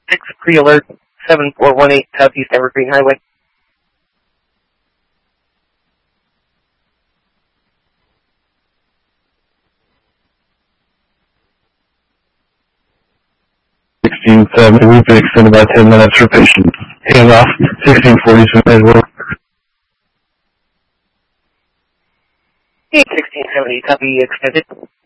6 pre-alert, 7418 Southeast Evergreen Highway. We've been extended by 10 minutes for patient. Handoff, 1640 Edward. 1670, copy extended.